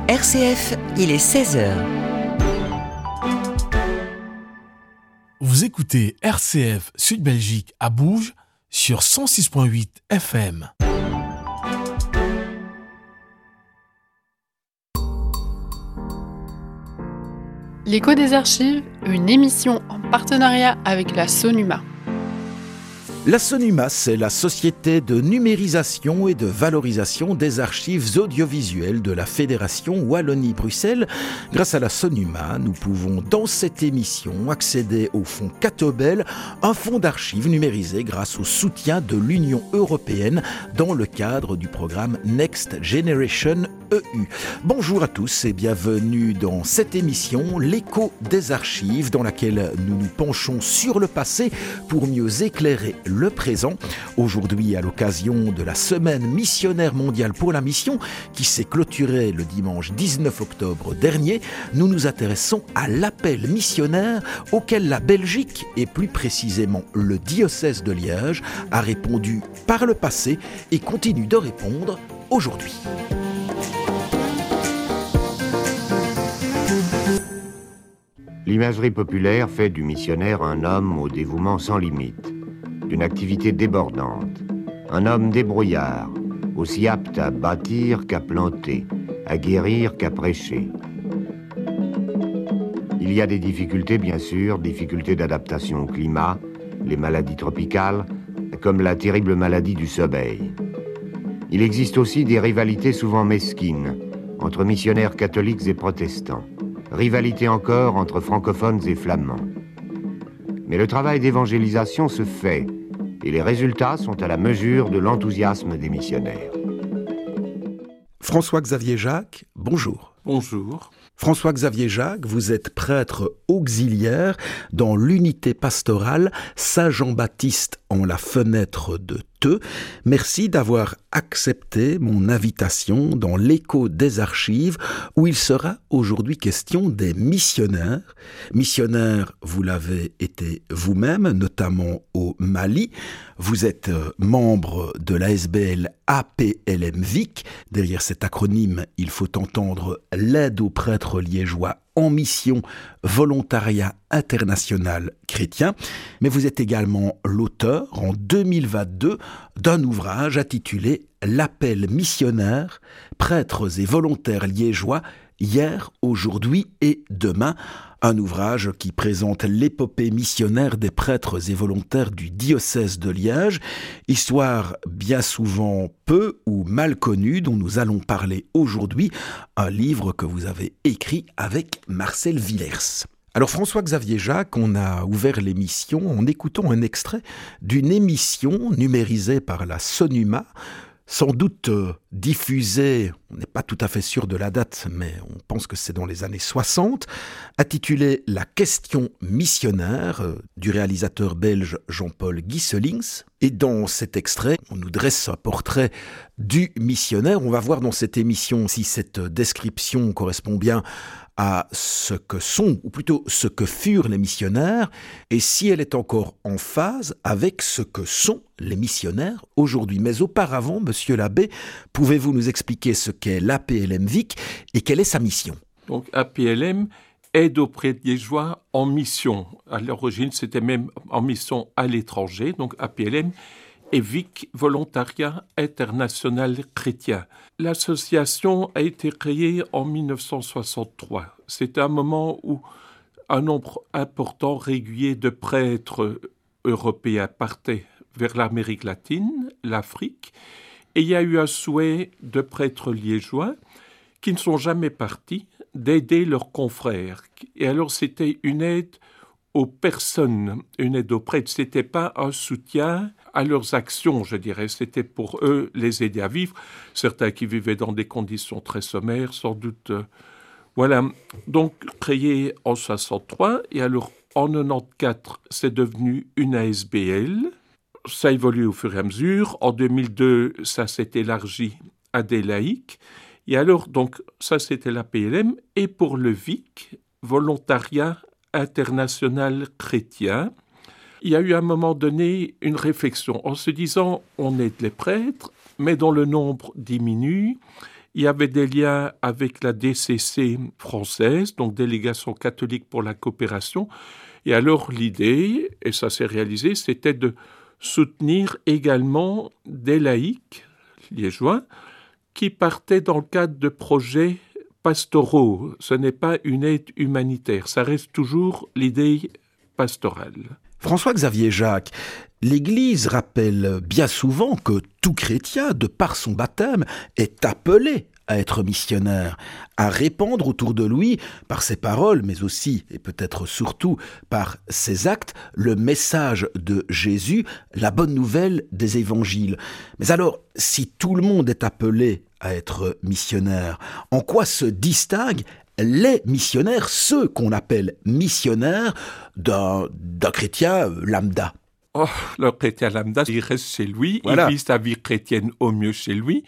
RCF, il est 16h. Vous écoutez RCF Sud-Belgique à Bourges sur 106.8 FM. L'écho des archives, une émission en partenariat avec la SONUMA. La SONUMA, c'est la Société de numérisation et de valorisation des archives audiovisuelles de la Fédération Wallonie-Bruxelles. Grâce à la SONUMA, nous pouvons dans cette émission accéder au fonds Catobel, un fonds d'archives numérisé grâce au soutien de l'Union européenne dans le cadre du programme Next Generation EU. Bonjour à tous et bienvenue dans cette émission, l'écho des archives, dans laquelle nous nous penchons sur le passé pour mieux éclairer le présent. Aujourd'hui, à l'occasion de la Semaine missionnaire mondiale pour la mission, qui s'est clôturée le dimanche 19 octobre dernier, nous nous intéressons à l'appel missionnaire auquel la Belgique, et plus précisément le diocèse de Liège, a répondu par le passé et continue de répondre aujourd'hui. L'imagerie populaire fait du missionnaire un homme au dévouement sans limite, d'une activité débordante, un homme débrouillard, aussi apte à bâtir qu'à planter, à guérir qu'à prêcher. Il y a des difficultés, bien sûr, difficultés d'adaptation au climat, les maladies tropicales, comme la terrible maladie du sommeil. Il existe aussi des rivalités souvent mesquines entre missionnaires catholiques et protestants. Rivalité encore entre francophones et flamands. Mais le travail d'évangélisation se fait et les résultats sont à la mesure de l'enthousiasme des missionnaires. François-Xavier Jacques, bonjour. Bonjour. François-Xavier Jacques, vous êtes prêtre auxiliaire dans l'unité pastorale Saint-Jean-Baptiste en la Fenêtre de Theux. Merci d'avoir accepté mon invitation dans l'écho des archives où il sera aujourd'hui question des missionnaires. Missionnaire, vous l'avez été vous-même, notamment au Mali. Vous êtes membre de l'ASBL APLM-VIC. Derrière cet acronyme, il faut entendre l'aide aux prêtres liégeois en mission volontariat international chrétien. Mais vous êtes également l'auteur, en 2022, d'un ouvrage intitulé « L'appel missionnaire, prêtres et volontaires liégeois, hier, aujourd'hui et demain ». Un ouvrage qui présente l'épopée missionnaire des prêtres et volontaires du diocèse de Liège, histoire bien souvent peu ou mal connue dont nous allons parler aujourd'hui, un livre que vous avez écrit avec Marcel Villers. Alors François-Xavier Jacques, on a ouvert l'émission en écoutant un extrait d'une émission numérisée par la SONUMA, sans doute diffusée, on n'est pas tout à fait sûr de la date, mais on pense que c'est dans les années 60, intitulée « La question missionnaire » du réalisateur belge Jean-Paul Gieselings. Et dans cet extrait, on nous dresse un portrait du missionnaire. On va voir dans cette émission si cette description correspond bien à ce que sont, ou plutôt ce que furent les missionnaires, et si elle est encore en phase avec ce que sont les missionnaires aujourd'hui. Mais auparavant, monsieur l'abbé, pouvez-vous nous expliquer ce qu'est l'APLM-VIC et quelle est sa mission ? Donc APLM aide aux prêtres liégeois en mission. À l'origine, c'était même en mission à l'étranger, donc APLM et VIC, Volontariat International Chrétien. L'association a été créée en 1963. C'était un moment où un nombre important, régulier de prêtres européens partait vers l'Amérique latine, l'Afrique, et il y a eu un souhait de prêtres liégeois qui ne sont jamais partis d'aider leurs confrères. Et alors c'était une aide aux personnes, une aide aux prêtres. C'était pas un soutien à leurs actions, je dirais. C'était pour eux les aider à vivre. Certains qui vivaient dans des conditions très sommaires, sans doute. Voilà. Donc, créé en 63, et alors en 94, c'est devenu une ASBL. Ça évolue au fur et à mesure. En 2002, ça s'est élargi à des laïcs. Et alors, donc, ça, c'était la PLM. Et pour le VIC, Volontariat International Chrétien, il y a eu à un moment donné une réflexion en se disant on aide les prêtres, mais dont le nombre diminue Il y avait des liens avec la DCC française, donc Délégation catholique pour la coopération. Et alors l'idée, et ça s'est réalisé, c'était de soutenir également des laïcs liégeois qui partaient dans le cadre de projets pastoraux. Ce n'est pas une aide humanitaire, ça reste toujours l'idée pastorale. François-Xavier Jacques, l'Église rappelle bien souvent que tout chrétien, de par son baptême, est appelé à être missionnaire, à répandre autour de lui, par ses paroles, mais aussi, et peut-être surtout, par ses actes, le message de Jésus, la bonne nouvelle des évangiles. Mais alors, si tout le monde est appelé à être missionnaire, en quoi se distinguent les missionnaires, ceux qu'on appelle missionnaires, d'un chrétien lambda? Oh, le chrétien lambda, il reste chez lui, voilà. Il vit sa vie chrétienne au mieux chez lui.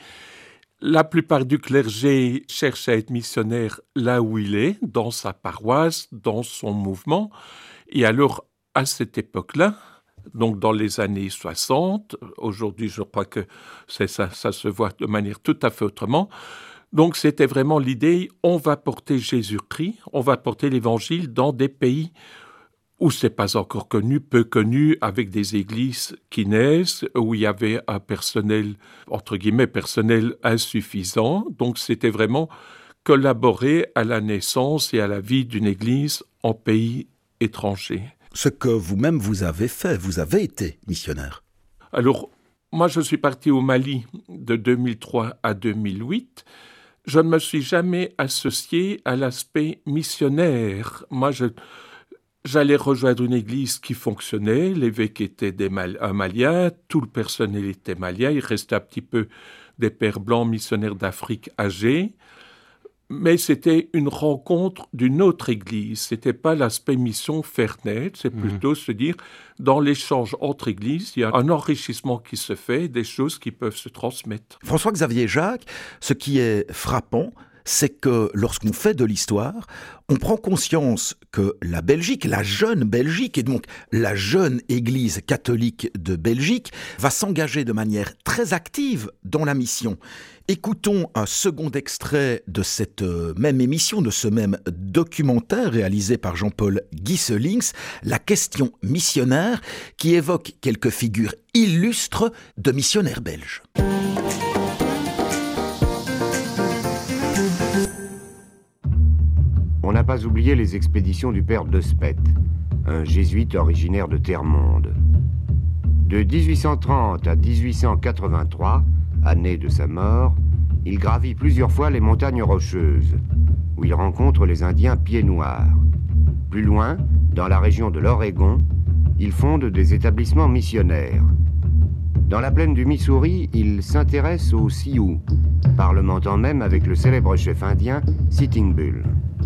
La plupart du clergé cherche à être missionnaire là où il est, dans sa paroisse, dans son mouvement. Et alors, à cette époque-là, donc dans les années 60, aujourd'hui je crois que ça se voit de manière tout à fait autrement. Donc c'était vraiment l'idée, on va porter Jésus-Christ, on va porter l'Évangile dans des pays où c'est pas encore connu, peu connu, avec des églises qui naissent, où il y avait un personnel, entre guillemets, personnel insuffisant. Donc c'était vraiment collaborer à la naissance et à la vie d'une église en pays étranger. Ce que vous-même vous avez fait, vous avez été missionnaire. Alors, moi je suis parti au Mali de 2003 à 2008. Je ne me suis jamais associé à l'aspect missionnaire. Moi, j'allais rejoindre une église qui fonctionnait, l'évêque était un Malien, tout le personnel était malien, il restait un petit peu des pères blancs missionnaires d'Afrique âgés, mais c'était une rencontre d'une autre église, c'était pas l'aspect mission faire naître, c'est plutôt se dire, dans l'échange entre églises, il y a un enrichissement qui se fait, des choses qui peuvent se transmettre. François-Xavier Jacques, ce qui est frappant, c'est que lorsqu'on fait de l'histoire, on prend conscience que la Belgique, la jeune Belgique, et donc la jeune Église catholique de Belgique, va s'engager de manière très active dans la mission. Écoutons un second extrait de cette même émission, de ce même documentaire réalisé par Jean-Paul Gieselings, La question missionnaire, qui évoque quelques figures illustres de missionnaires belges. On n'a pas oublié les expéditions du père Despet, un jésuite originaire de Termonde. De 1830 à 1883, année de sa mort, il gravit plusieurs fois les montagnes Rocheuses, où il rencontre les Indiens pieds noirs. Plus loin, dans la région de l'Oregon, il fonde des établissements missionnaires. Dans la plaine du Missouri, il s'intéresse aux Sioux, parlementant même avec le célèbre chef indien Sitting Bull.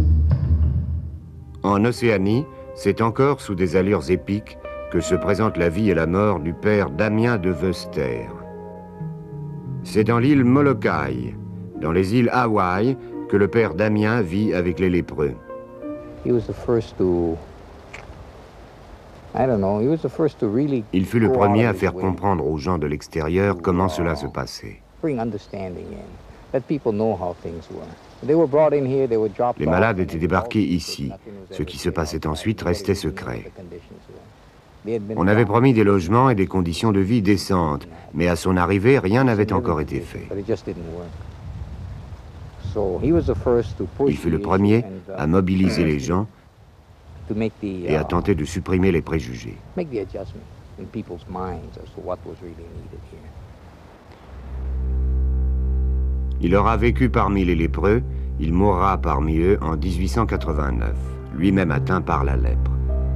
En Océanie, c'est encore sous des allures épiques que se présente la vie et la mort du père Damien de Veuster. C'est dans l'île Molokai, dans les îles Hawaï, que le père Damien vit avec les lépreux. Il fut le premier à faire comprendre aux gens de l'extérieur comment cela se passait. Les malades étaient débarqués ici. Ce qui se passait ensuite restait secret. On avait promis des logements et des conditions de vie décentes, mais à son arrivée, rien n'avait encore été fait. Il fut le premier à mobiliser les gens et à tenter de supprimer les préjugés. Il aura vécu parmi les lépreux, il mourra parmi eux en 1889, lui-même atteint par la lèpre.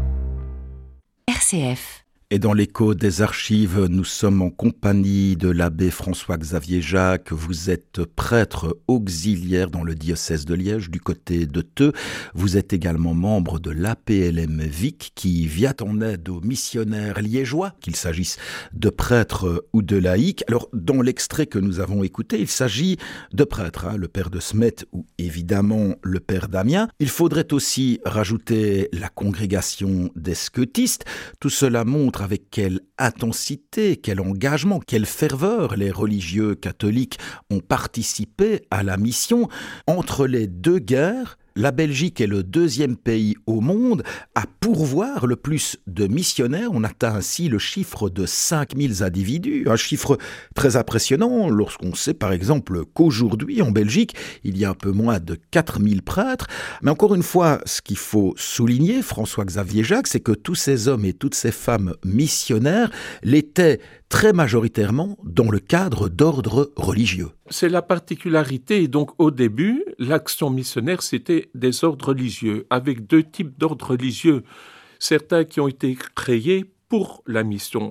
RCF. Et dans l'écho des archives, nous sommes en compagnie de l'abbé François-Xavier Jacques. Vous êtes prêtre auxiliaire dans le diocèse de Liège, du côté de Theux. Vous êtes également membre de l'APLM Vic, qui vient en aide aux missionnaires liégeois, qu'il s'agisse de prêtres ou de laïcs. Alors, dans l'extrait que nous avons écouté, il s'agit de prêtres, le père de Smet ou évidemment le père Damien. Il faudrait aussi rajouter la congrégation des scotistes. Tout cela montre montre avec quelle intensité, quel engagement, quelle ferveur les religieux catholiques ont participé à la mission. Entre les deux guerres, la Belgique est le deuxième pays au monde à pourvoir le plus de missionnaires. On atteint ainsi le chiffre de 5000 individus, un chiffre très impressionnant lorsqu'on sait par exemple qu'aujourd'hui en Belgique, il y a un peu moins de 4000 prêtres. Mais encore une fois, ce qu'il faut souligner, François-Xavier Jacques, c'est que tous ces hommes et toutes ces femmes missionnaires l'étaient très majoritairement dans le cadre d'ordres religieux. C'est la particularité. Donc, au début, l'action missionnaire, c'était des ordres religieux, avec deux types d'ordres religieux. Certains qui ont été créés pour la mission.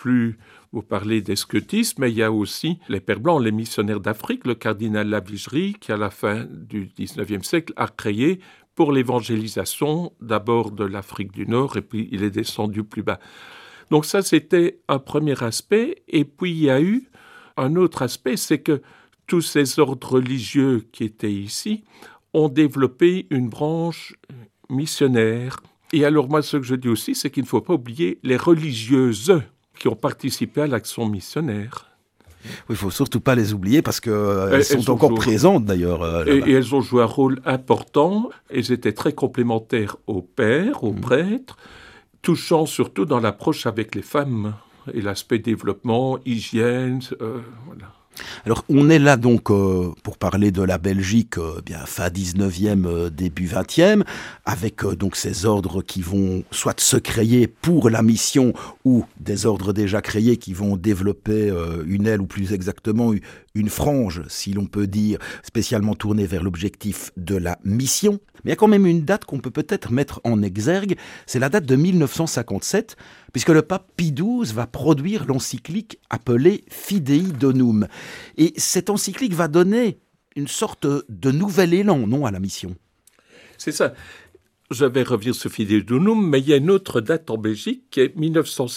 Vous parlez des scotistes, mais il y a aussi les Pères Blancs, les missionnaires d'Afrique. Le cardinal Lavigerie, qui à la fin du XIXe siècle a créé pour l'évangélisation, d'abord de l'Afrique du Nord, et puis il est descendu plus bas. Donc ça, c'était un premier aspect. Et puis, il y a eu un autre aspect, c'est que tous ces ordres religieux qui étaient ici ont développé une branche missionnaire. Et alors, moi, ce que je dis aussi, c'est qu'il ne faut pas oublier les religieuses qui ont participé à l'action missionnaire. Oui, il ne faut surtout pas les oublier parce qu'elles sont encore présentes d'ailleurs. Et elles ont joué un rôle important. Elles étaient très complémentaires aux pères, aux prêtres, touchant surtout dans l'approche avec les femmes et l'aspect développement, hygiène, voilà. Alors, on est là donc pour parler de la Belgique, fin 19e, début 20e, avec donc ces ordres qui vont soit se créer pour la mission ou des ordres déjà créés qui vont développer une aile ou plus exactement une frange, si l'on peut dire, spécialement tournée vers l'objectif de la mission. Mais il y a quand même une date qu'on peut peut-être mettre en exergue, c'est la date de 1957, puisque le pape Pie XII va produire l'encyclique appelée Fidei Donum. Et cette encyclique va donner une sorte de nouvel élan, non, à la mission. C'est ça. Je vais revenir sur Fidei Donum, mais il y a une autre date en Belgique qui est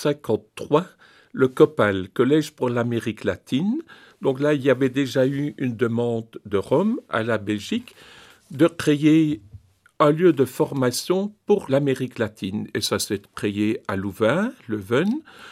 1953, le COPAL, Collège pour l'Amérique latine. Donc là, il y avait déjà eu une demande de Rome à la Belgique de créer un lieu de formation pour l'Amérique latine. Et ça s'est créé à Louvain, Leuven,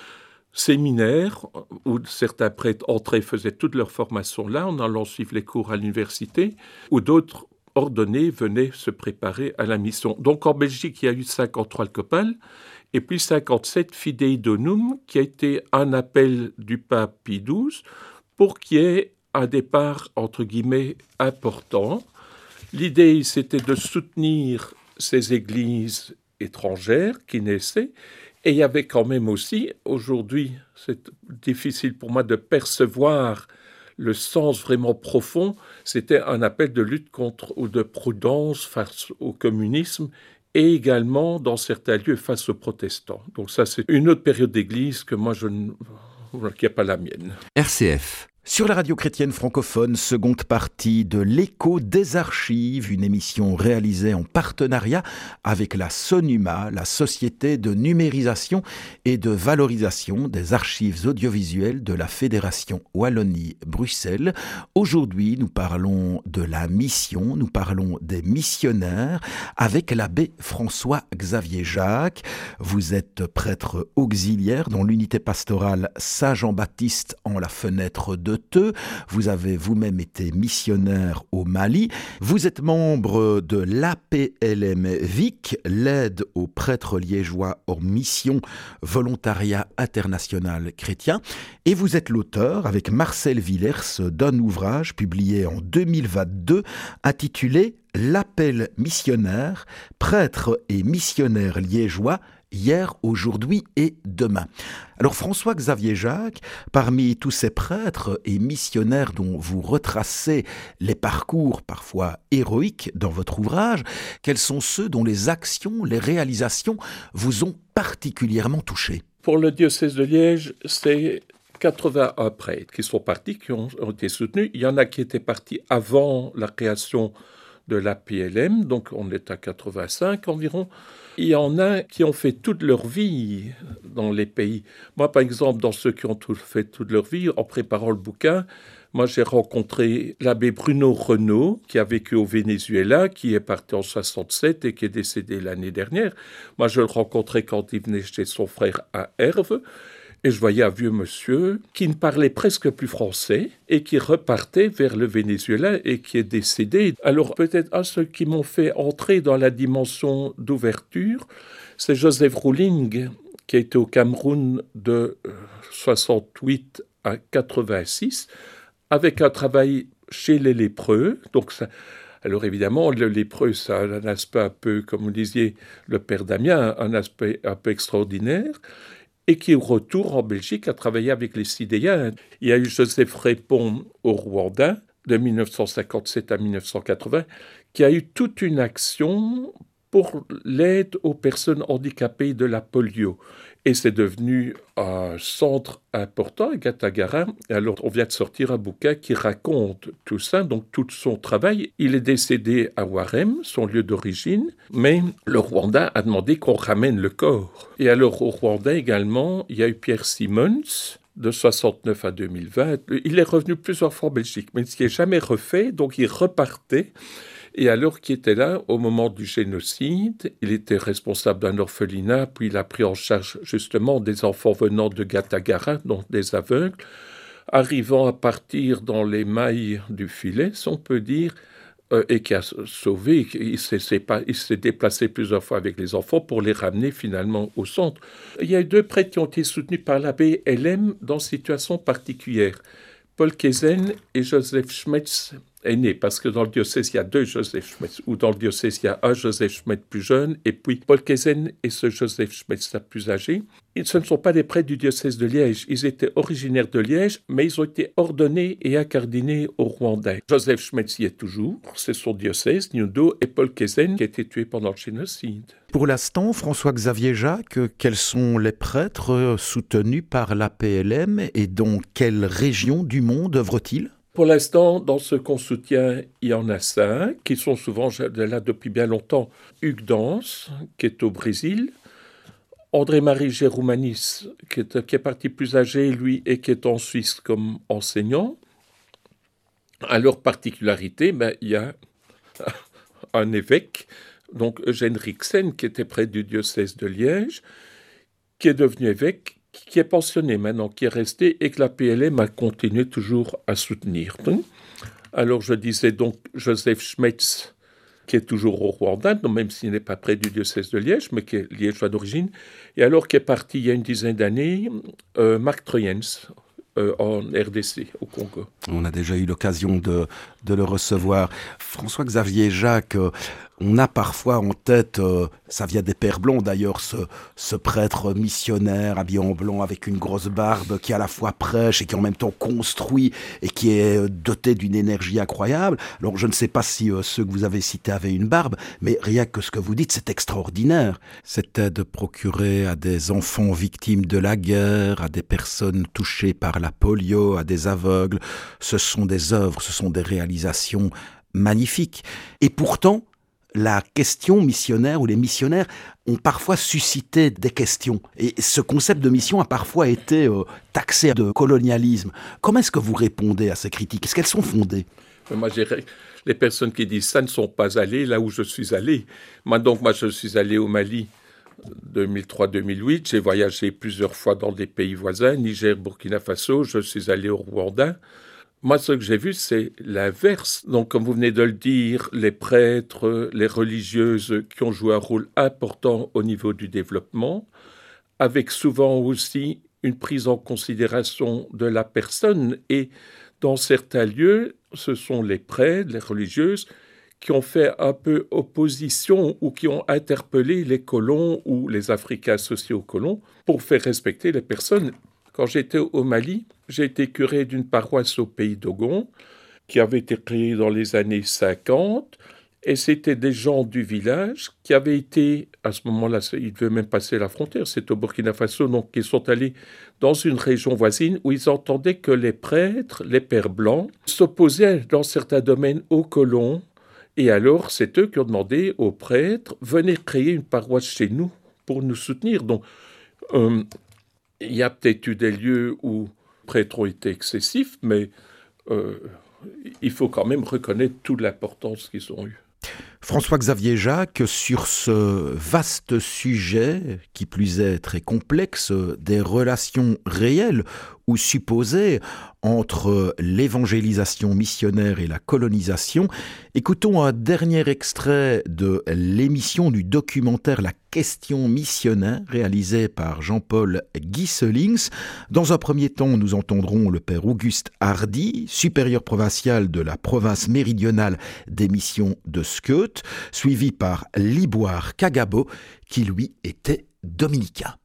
séminaire où certains prêtres entraient, faisaient toute leur formation là, en allant suivre les cours à l'université, où d'autres ordonnés venaient se préparer à la mission. Donc en Belgique, il y a eu 53 le COPAL, et puis 57 Fidei Donum, qui a été un appel du pape Pie XII pour qu'il y ait un départ, entre guillemets, important. L'idée, c'était de soutenir ces églises étrangères qui naissaient. Et il y avait quand même aussi, aujourd'hui, c'est difficile pour moi de percevoir le sens vraiment profond, c'était un appel de lutte contre ou de prudence face au communisme et également, dans certains lieux, face aux protestants. Donc ça, c'est une autre période d'église que moi, qui n'est pas la mienne. RCF. Sur la radio chrétienne francophone, seconde partie de l'Écho des archives, une émission réalisée en partenariat avec la SONUMA, la Société de numérisation et de valorisation des archives audiovisuelles de la Fédération Wallonie-Bruxelles. Aujourd'hui, nous parlons de la mission, nous parlons des missionnaires avec l'abbé François-Xavier Jacques. Vous êtes prêtre auxiliaire dans l'unité pastorale Saint-Jean-Baptiste en la Fenêtre de Teux. Vous avez vous-même été missionnaire au Mali. Vous êtes membre de l'APLM VIC, l'aide aux prêtres liégeois hors mission, volontariat international chrétien. Et vous êtes l'auteur, avec Marcel Villers, d'un ouvrage publié en 2022 intitulé « L'appel missionnaire, prêtres et missionnaires liégeois ». Hier, aujourd'hui et demain. Alors François-Xavier Jacques, parmi tous ces prêtres et missionnaires dont vous retracez les parcours parfois héroïques dans votre ouvrage, quels sont ceux dont les actions, les réalisations vous ont particulièrement touché ? Pour le diocèse de Liège, c'est 81 prêtres qui sont partis, qui ont été soutenus. Il y en a qui étaient partis avant la création de la PLM, donc on est à 85 environ. Il y en a qui ont fait toute leur vie dans les pays. Moi, par exemple, dans ceux qui ont fait toute leur vie, en préparant le bouquin, Moi, j'ai rencontré l'abbé Bruno Renaud, qui a vécu au Venezuela, qui est parti en 67 et qui est décédé l'année dernière. Moi, je le rencontrais quand il venait chez son frère à Herve. Et je voyais un vieux monsieur qui ne parlait presque plus français et qui repartait vers le Venezuela et qui est décédé. Alors peut-être à ceux qui m'ont fait entrer dans la dimension d'ouverture, c'est Joseph Rouling, qui a été au Cameroun de 68 à 86, avec un travail chez les lépreux. Donc ça, alors évidemment, le lépreux, ça a un aspect un peu, comme vous disiez, le père Damien, un aspect un peu extraordinaire, et qui, au retour en Belgique, a travaillé avec les Sidéens. Il y a eu Joseph Répond au Rwanda, de 1957 à 1980, qui a eu toute une action pour l'aide aux personnes handicapées de la polio. Et c'est devenu un centre important à Gatagara. Alors, on vient de sortir un bouquin qui raconte tout ça, donc tout son travail. Il est décédé à Warem, son lieu d'origine, mais le Rwanda a demandé qu'on ramène le corps. Et alors, au Rwanda également, il y a eu Pierre Simons, de 69 à 2020. Il est revenu plusieurs fois en Belgique, mais ce qui n'est jamais refait, donc il repartait. Et alors qu'il était là, au moment du génocide, il était responsable d'un orphelinat, puis il a pris en charge justement des enfants venant de Gatagara, donc des aveugles, arrivant à partir dans les mailles du filet, si on peut dire, et qui a sauvé, il s'est déplacé plusieurs fois avec les enfants pour les ramener finalement au centre. Il y a eu 2 prêtres qui ont été soutenus par l'abbé LM dans situation particulière. Paul Kezen et Joseph Schmetz est né, parce que dans le diocèse, il y a 2 Joseph Schmetz, ou dans le diocèse, il y a un Joseph Schmetz plus jeune, et puis Paul Kezen et ce Joseph Schmetz plus âgé. Ce ne sont pas des prêtres du diocèse de Liège, ils étaient originaires de Liège, mais ils ont été ordonnés et incardinés au Rwanda. Joseph Schmetz y est toujours, c'est son diocèse, Nyundo, et Paul Kezen qui a été tué pendant le génocide. Pour l'instant, François-Xavier Jacques, quels sont les prêtres soutenus par la PLM et dans quelle région du monde œuvrent-ils ? Pour l'instant, dans ceux qu'on soutient, il y en a 5, qui sont souvent là depuis bien longtemps. Hugues Dance, qui est au Brésil. André-Marie Géroumanis, qui est parti plus âgé, lui, et qui est en Suisse comme enseignant. À leur particularité, il y a un évêque, donc Eugène Rixen, qui était près du diocèse de Liège, qui est devenu évêque, qui est pensionné maintenant, qui est resté et que la PLM a continué toujours à soutenir. Alors je disais donc Joseph Schmetz, qui est toujours au Rwanda, même s'il n'est pas près du diocèse de Liège, mais qui est liégeois d'origine, et alors qui est parti il y a une dizaine d'années, Marc Troyens, en RDC, au Congo. On a déjà eu l'occasion de le recevoir. François-Xavier Jacques, on a parfois en tête, ça vient des Pères Blancs d'ailleurs, ce prêtre missionnaire habillé en blanc avec une grosse barbe qui à la fois prêche et qui en même temps construit et qui est doté d'une énergie incroyable. Alors je ne sais pas si ceux que vous avez cités avaient une barbe, mais rien que ce que vous dites, c'est extraordinaire. Cette aide procurée à des enfants victimes de la guerre, à des personnes touchées par la polio, à des aveugles, ce sont des œuvres, ce sont des réalisations magnifiques. Et pourtant, la question missionnaire ou les missionnaires ont parfois suscité des questions. Et ce concept de mission a parfois été taxé de colonialisme. Comment est-ce que vous répondez à ces critiques ? Est-ce qu'elles sont fondées ? Moi, je dirais, les personnes qui disent ça ne sont pas allées là où je suis allé. Moi, je suis allé au Mali 2003-2008. J'ai voyagé plusieurs fois dans des pays voisins, Niger, Burkina Faso. Je suis allé au Rwanda. Moi, ce que j'ai vu, c'est l'inverse. Donc, comme vous venez de le dire, les prêtres, les religieuses qui ont joué un rôle important au niveau du développement, avec souvent aussi une prise en considération de la personne. Et dans certains lieux, ce sont les prêtres, les religieuses, qui ont fait un peu opposition ou qui ont interpellé les colons ou les Africains associés aux colons pour faire respecter les personnes. Quand j'étais au Mali, j'ai été curé d'une paroisse au pays d'Ogon, qui avait été créée dans les années 50, et c'était des gens du village qui avaient été, à ce moment-là, ils devaient même passer la frontière, c'est au Burkina Faso, donc ils sont allés dans une région voisine où ils entendaient que les prêtres, les pères blancs, s'opposaient dans certains domaines aux colons, et alors c'est eux qui ont demandé aux prêtres, venez créer une paroisse chez nous pour nous soutenir. Donc, il y a peut-être eu des lieux où les prêtres ont été excessifs, mais il faut quand même reconnaître toute l'importance qu'ils ont eue. François-Xavier Jacques, sur ce vaste sujet, qui plus est très complexe, des relations réelles ou supposées entre l'évangélisation missionnaire et la colonisation, écoutons un dernier extrait de l'émission du documentaire La question missionnaire, réalisé par Jean-Paul Gieselings. Dans un premier temps, nous entendrons le père Auguste Hardy, supérieur provincial de la province méridionale des missions de Skeut, suivi par Liboire Kagabo, qui lui était dominicain.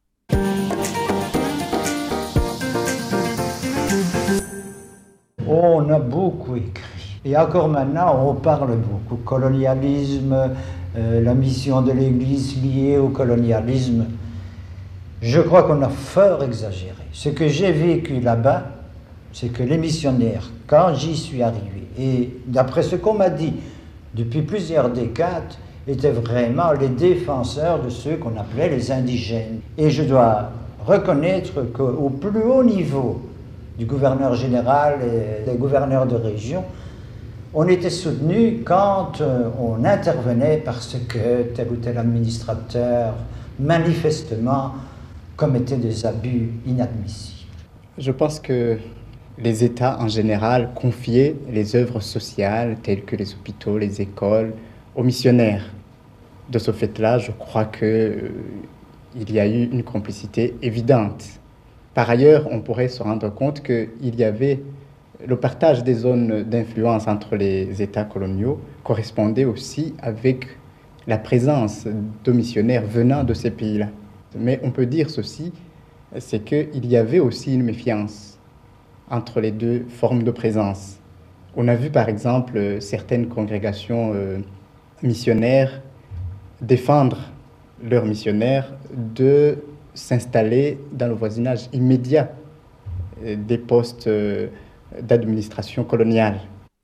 On a beaucoup écrit. Et encore maintenant, on parle beaucoup. Colonialisme, la mission de l'Église liée au colonialisme. Je crois qu'on a fort exagéré. Ce que j'ai vécu là-bas, c'est que les missionnaires, quand j'y suis arrivé, et d'après ce qu'on m'a dit depuis plusieurs décades, étaient vraiment les défenseurs de ceux qu'on appelait les indigènes. Et je dois reconnaître qu'au plus haut niveau du gouverneur général et des gouverneurs de région, on était soutenu quand on intervenait parce que tel ou tel administrateur, manifestement, commettait des abus inadmissibles. Je pense que les États en général confiaient les œuvres sociales telles que les hôpitaux, les écoles, aux missionnaires. De ce fait-là, je crois qu'il y a eu une complicité évidente. Par ailleurs, on pourrait se rendre compte qu'il y avait le partage des zones d'influence entre les États coloniaux correspondait aussi avec la présence de missionnaires venant de ces pays-là. Mais on peut dire ceci, c'est qu'il y avait aussi une méfiance entre les deux formes de présence. On a vu par exemple certaines congrégations missionnaires défendre leurs missionnaires de s'installer dans le voisinage immédiat des postes d'administration coloniale.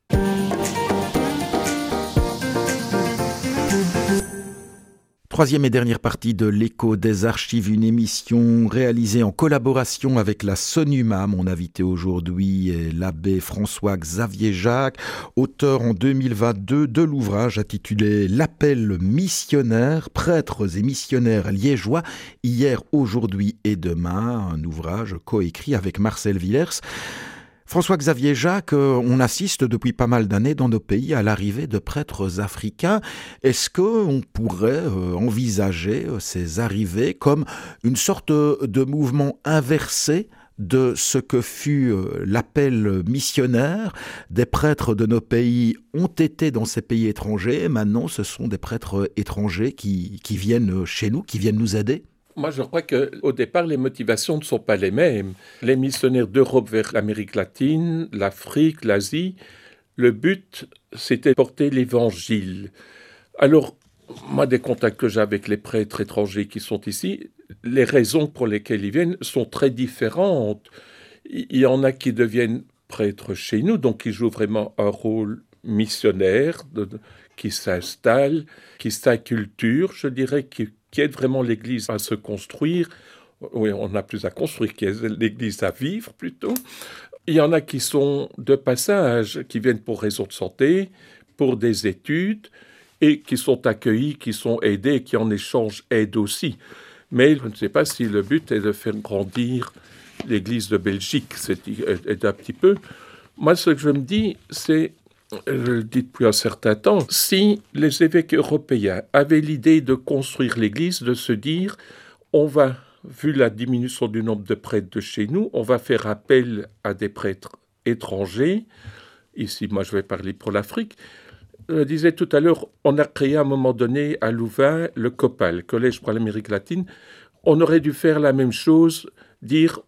Troisième et dernière partie de l'Écho des archives, une émission réalisée en collaboration avec la SONUMA. Mon invité aujourd'hui est l'abbé François-Xavier Jacques, auteur en 2022 de l'ouvrage intitulé « L'appel missionnaire, prêtres et missionnaires liégeois, hier, aujourd'hui et demain », un ouvrage coécrit avec Marcel Villers. François-Xavier Jacques, on assiste depuis pas mal d'années dans nos pays à l'arrivée de prêtres africains. Est-ce qu'on pourrait envisager ces arrivées comme une sorte de mouvement inversé de ce que fut l'appel missionnaire? Des prêtres de nos pays ont été dans ces pays étrangers, maintenant ce sont des prêtres étrangers qui viennent chez nous, qui viennent nous aider? Moi, je crois qu'au départ, les motivations ne sont pas les mêmes. Les missionnaires d'Europe vers l'Amérique latine, l'Afrique, l'Asie, le but, c'était porter l'Évangile. Alors, moi, des contacts que j'ai avec les prêtres étrangers qui sont ici, les raisons pour lesquelles ils viennent sont très différentes. Il y en a qui deviennent prêtres chez nous, donc qui jouent vraiment un rôle missionnaire, qui s'installent, qui s'acculturent, je dirais, qui aide vraiment l'Église à se construire. Oui, on n'a plus à construire, qui aide l'Église à vivre plutôt. Il y en a qui sont de passage, qui viennent pour raison de santé, pour des études, et qui sont accueillis, qui sont aidés, qui en échange aident aussi. Mais je ne sais pas si le but est de faire grandir l'Église de Belgique, c'est un petit peu. Moi, ce que je me dis, c'est, je le dis depuis un certain temps, si les évêques européens avaient l'idée de construire l'Église, de se dire, on va, vu la diminution du nombre de prêtres de chez nous, on va faire appel à des prêtres étrangers. Ici, moi, je vais parler pour l'Afrique. Je disais tout à l'heure, on a créé à un moment donné à Louvain le COPAL, Collège pour l'Amérique latine. On aurait dû faire la même chose, dire,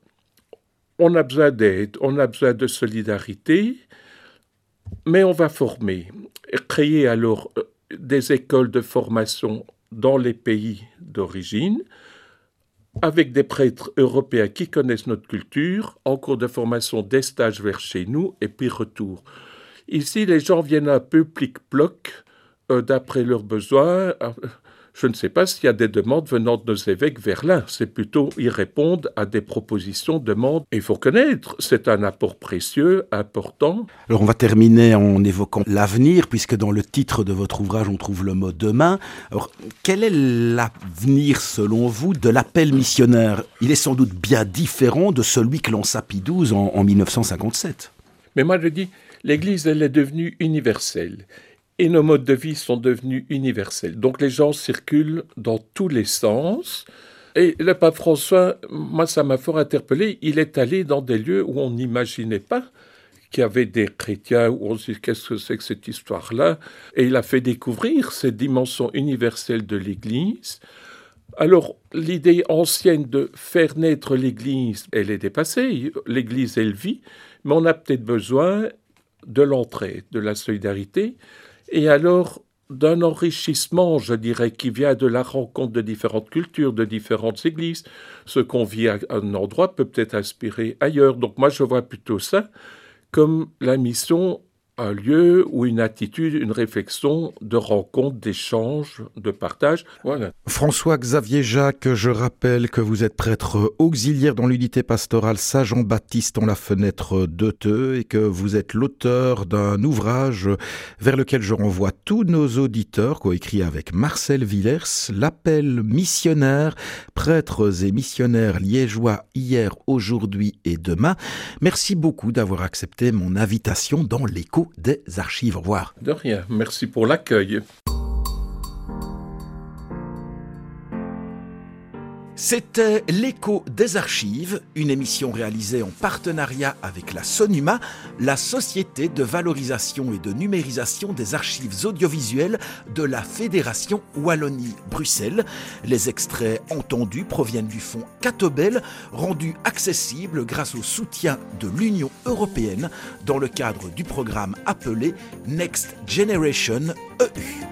on a besoin d'aide, on a besoin de solidarité, mais on va former, créer alors des écoles de formation dans les pays d'origine, avec des prêtres européens qui connaissent notre culture, en cours de formation, des stages vers chez nous, et puis retour. Ici, les gens viennent un peu plic-ploc, d'après leurs besoins. Je ne sais pas s'il y a des demandes venant de nos évêques vers là. C'est plutôt, ils répondent à des propositions, demandes. Et il faut connaître, c'est un apport précieux, important. Alors on va terminer en évoquant l'avenir, puisque dans le titre de votre ouvrage, on trouve le mot « demain ». Alors, quel est l'avenir, selon vous, de l'appel missionnaire ? Il est sans doute bien différent de celui que lança Pie XII en 1957. Mais moi, je dis, l'Église, elle est devenue universelle. Et nos modes de vie sont devenus universels. Donc les gens circulent dans tous les sens. Et le pape François, moi ça m'a fort interpellé, il est allé dans des lieux où on n'imaginait pas qu'il y avait des chrétiens, où on se dit qu'est-ce que c'est que cette histoire-là. Et il a fait découvrir cette dimension universelle de l'Église. Alors l'idée ancienne de faire naître l'Église, elle est dépassée. L'Église, elle vit, mais on a peut-être besoin de l'entraide, de la solidarité. Et alors, d'un enrichissement, je dirais, qui vient de la rencontre de différentes cultures, de différentes églises. Ce qu'on vit à un endroit peut peut-être inspirer ailleurs. Donc moi, je vois plutôt ça comme la mission, un lieu ou une attitude, une réflexion de rencontre, d'échange, de partage. Voilà. François-Xavier Jacques, je rappelle que vous êtes prêtre auxiliaire dans l'unité pastorale Saint-Jean-Baptiste en la fenêtre de Theux et que vous êtes l'auteur d'un ouvrage vers lequel je renvoie tous nos auditeurs, coécrit avec Marcel Villers, l'appel missionnaire, prêtres et missionnaires liégeois hier, aujourd'hui et demain. Merci beaucoup d'avoir accepté mon invitation dans l'écho des archives. Au revoir. De rien, merci pour l'accueil. C'était l'écho des archives, une émission réalisée en partenariat avec la SONUMA, la Société de valorisation et de numérisation des archives audiovisuelles de la Fédération Wallonie-Bruxelles. Les extraits entendus proviennent du fonds Catobel, rendu accessible grâce au soutien de l'Union européenne dans le cadre du programme appelé Next Generation EU.